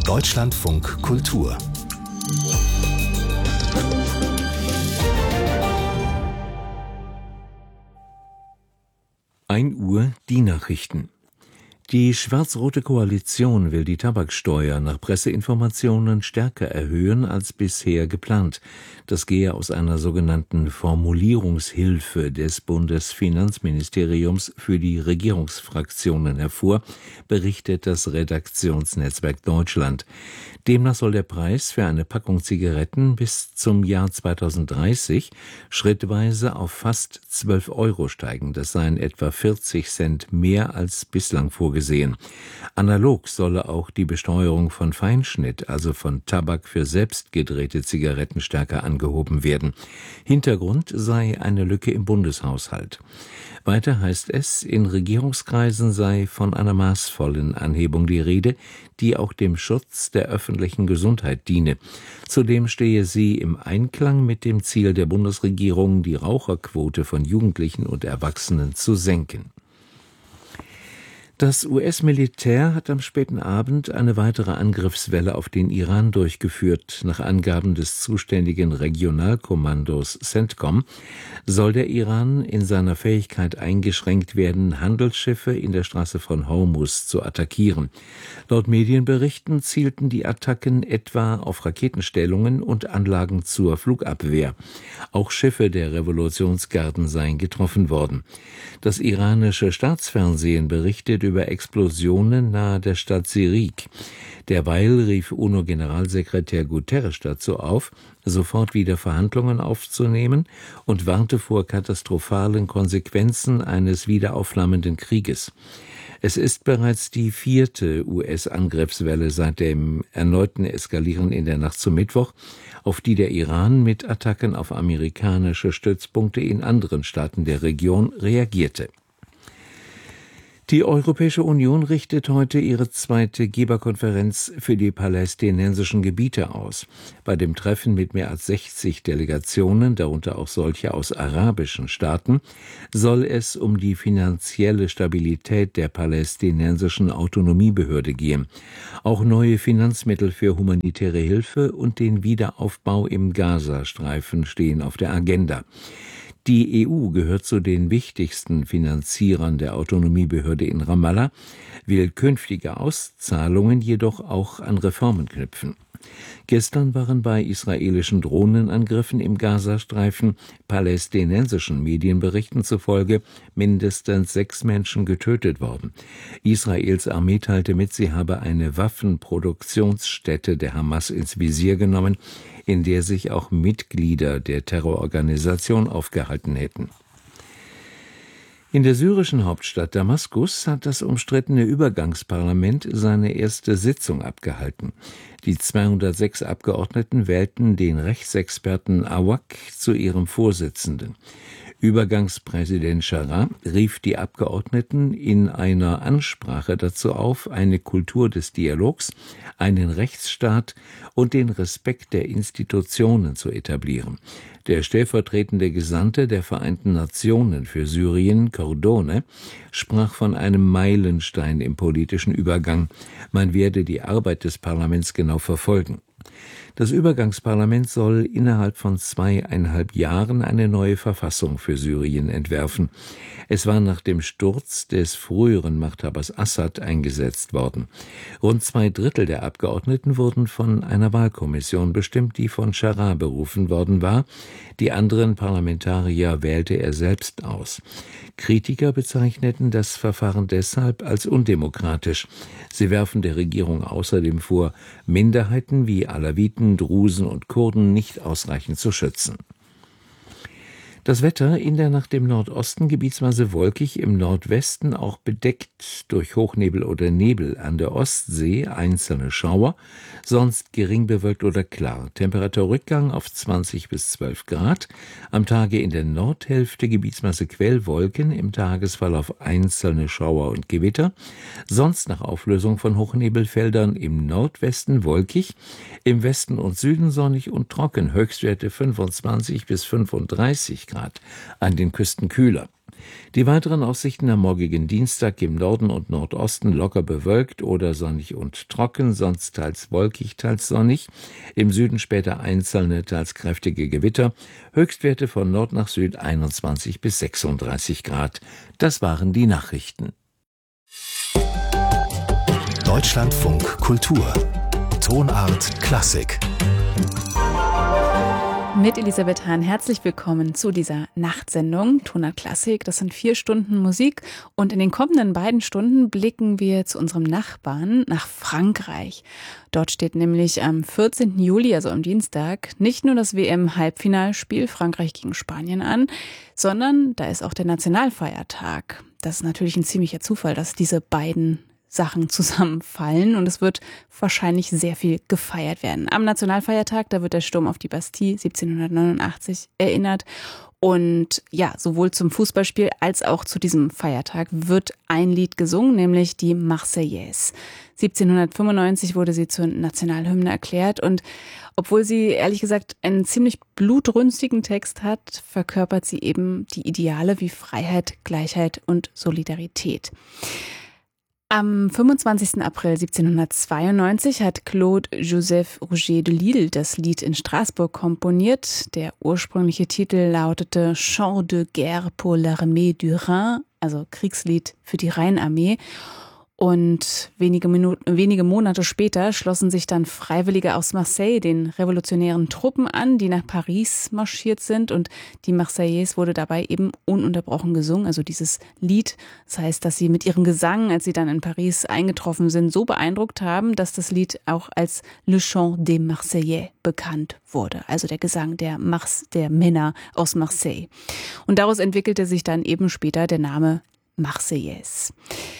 Deutschlandfunk Kultur. 1 Uhr die Nachrichten. Die schwarz-rote Koalition will die Tabaksteuer nach Presseinformationen stärker erhöhen als bisher geplant. Das gehe aus einer sogenannten Formulierungshilfe des Bundesfinanzministeriums für die Regierungsfraktionen hervor, berichtet das Redaktionsnetzwerk Deutschland. Demnach soll der Preis für eine Packung Zigaretten bis zum Jahr 2030 schrittweise auf fast 12 Euro steigen. Das seien etwa 40 Cent mehr als bislang vorgesehen. Analog solle auch die Besteuerung von Feinschnitt, also von Tabak für selbst gedrehte Zigaretten, stärker angehoben werden. Hintergrund sei eine Lücke im Bundeshaushalt. Weiter heißt es, in Regierungskreisen sei von einer maßvollen Anhebung die Rede, die auch dem Schutz der öffentlichen Gesundheit diene. Zudem stehe sie im Einklang mit dem Ziel der Bundesregierung, die Raucherquote von Jugendlichen und Erwachsenen zu senken. Das US-Militär hat am späten Abend eine weitere Angriffswelle auf den Iran durchgeführt. Nach Angaben des zuständigen Regionalkommandos CENTCOM soll der Iran in seiner Fähigkeit eingeschränkt werden, Handelsschiffe in der Straße von Hormuz zu attackieren. Laut Medienberichten zielten die Attacken etwa auf Raketenstellungen und Anlagen zur Flugabwehr. Auch Schiffe der Revolutionsgarden seien getroffen worden. Das iranische Staatsfernsehen berichtet über Explosionen nahe der Stadt Sirik. Derweil rief UNO-Generalsekretär Guterres dazu auf, sofort wieder Verhandlungen aufzunehmen und warnte vor katastrophalen Konsequenzen eines wiederaufflammenden Krieges. Es ist bereits die 4. US-Angriffswelle seit dem erneuten Eskalieren in der Nacht zum Mittwoch, auf die der Iran mit Attacken auf amerikanische Stützpunkte in anderen Staaten der Region reagierte. Die Europäische Union richtet heute ihre 2. Geberkonferenz für die palästinensischen Gebiete aus. Bei dem Treffen mit mehr als 60 Delegationen, darunter auch solche aus arabischen Staaten, soll es um die finanzielle Stabilität der palästinensischen Autonomiebehörde gehen. Auch neue Finanzmittel für humanitäre Hilfe und den Wiederaufbau im Gazastreifen stehen auf der Agenda. Die EU gehört zu den wichtigsten Finanzierern der Autonomiebehörde in Ramallah, will künftige Auszahlungen jedoch auch an Reformen knüpfen. Gestern waren bei israelischen Drohnenangriffen im Gazastreifen palästinensischen Medienberichten zufolge mindestens 6 Menschen getötet worden. Israels Armee teilte mit, sie habe eine Waffenproduktionsstätte der Hamas ins Visier genommen, in der sich auch Mitglieder der Terrororganisation aufgehalten hätten. In der syrischen Hauptstadt Damaskus hat das umstrittene Übergangsparlament seine erste Sitzung abgehalten. Die 206 Abgeordneten wählten den Rechtsexperten Awak zu ihrem Vorsitzenden. Übergangspräsident Sharaa rief die Abgeordneten in einer Ansprache dazu auf, eine Kultur des Dialogs, einen Rechtsstaat und den Respekt der Institutionen zu etablieren. Der stellvertretende Gesandte der Vereinten Nationen für Syrien, Cordone, sprach von einem Meilenstein im politischen Übergang. Man werde die Arbeit des Parlaments genau verfolgen. Das Übergangsparlament soll innerhalb von 2,5 Jahren eine neue Verfassung für Syrien entwerfen. Es war nach dem Sturz des früheren Machthabers Assad eingesetzt worden. Rund 2/3 der Abgeordneten wurden von einer Wahlkommission bestimmt, die von Sharaa berufen worden war. Die anderen Parlamentarier wählte er selbst aus. Kritiker bezeichneten das Verfahren deshalb als undemokratisch. Sie werfen der Regierung außerdem vor, Minderheiten wie Alawiten, Drusen und Kurden nicht ausreichend zu schützen. Das Wetter in der Nacht im Nordosten gebietsweise wolkig, im Nordwesten auch bedeckt durch Hochnebel oder Nebel, an der Ostsee einzelne Schauer, sonst gering bewölkt oder klar. Temperaturrückgang auf 20 bis 12 Grad. Am Tage in der Nordhälfte gebietsweise Quellwolken, im Tagesverlauf einzelne Schauer und Gewitter. Sonst nach Auflösung von Hochnebelfeldern im Nordwesten wolkig, im Westen und Süden sonnig und trocken, Höchstwerte 25 bis 35 Grad. Grad, an den Küsten kühler. Die weiteren Aussichten am morgigen Dienstag: im Norden und Nordosten locker bewölkt oder sonnig und trocken, sonst teils wolkig, teils sonnig. Im Süden später einzelne, teils kräftige Gewitter. Höchstwerte von Nord nach Süd 21 bis 36 Grad. Das waren die Nachrichten. Deutschlandfunk Kultur. Tonart Klassik. Mit Elisabeth Hahn herzlich willkommen zu dieser Nachtsendung Tonart Klassik. Das sind 4 Stunden Musik und in den kommenden beiden Stunden blicken wir zu unserem Nachbarn nach Frankreich. Dort steht nämlich am 14. Juli, also am Dienstag, nicht nur das WM-Halbfinalspiel Frankreich gegen Spanien an, sondern da ist auch der Nationalfeiertag. Das ist natürlich ein ziemlicher Zufall, dass diese beiden Sachen zusammenfallen und es wird wahrscheinlich sehr viel gefeiert werden. Am Nationalfeiertag, da wird der Sturm auf die Bastille 1789 erinnert und ja, sowohl zum Fußballspiel als auch zu diesem Feiertag wird ein Lied gesungen, nämlich die Marseillaise. 1795 wurde sie zur Nationalhymne erklärt und obwohl sie ehrlich gesagt einen ziemlich blutrünstigen Text hat, verkörpert sie eben die Ideale wie Freiheit, Gleichheit und Solidarität. Am 25. April 1792 hat Claude-Joseph Rouget de Lisle das Lied in Straßburg komponiert. Der ursprüngliche Titel lautete Chant de guerre pour l'armée du Rhin, also Kriegslied für die Rheinarmee. Und wenige Monate später schlossen sich dann Freiwillige aus Marseille den revolutionären Truppen an, die nach Paris marschiert sind. Und die Marseillaise wurde dabei eben ununterbrochen gesungen, also dieses Lied. Das heißt, dass sie mit ihrem Gesang, als sie dann in Paris eingetroffen sind, so beeindruckt haben, dass das Lied auch als Le Chant des Marseillais bekannt wurde. Also der Gesang der Männer aus Marseille. Und daraus entwickelte sich dann eben später der Name Marseillaise.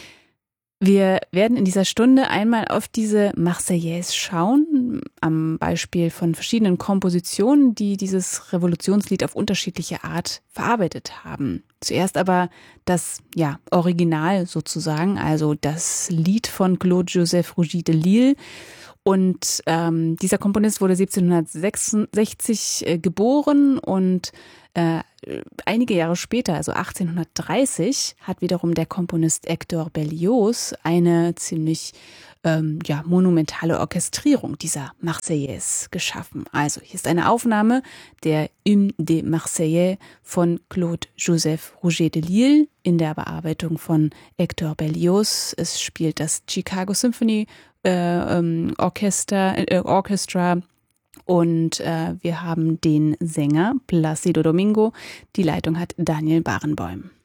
Wir werden in dieser Stunde einmal auf diese Marseillaise schauen, am Beispiel von verschiedenen Kompositionen, die dieses Revolutionslied auf unterschiedliche Art verarbeitet haben. Zuerst aber das Original sozusagen, also das Lied von Claude-Joseph Rouget de Lisle. Und dieser Komponist wurde 1766 geboren und einige Jahre später, also 1830, hat wiederum der Komponist Hector Berlioz eine ziemlich monumentale Orchestrierung dieser Marseillaise geschaffen. Also hier ist eine Aufnahme der Hymne des Marseillais von Claude-Joseph Rouget de Lisle in der Bearbeitung von Hector Berlioz. Es spielt das Chicago Symphony Orchestra und wir haben den Sänger Plácido Domingo. Die Leitung hat Daniel Barenboim.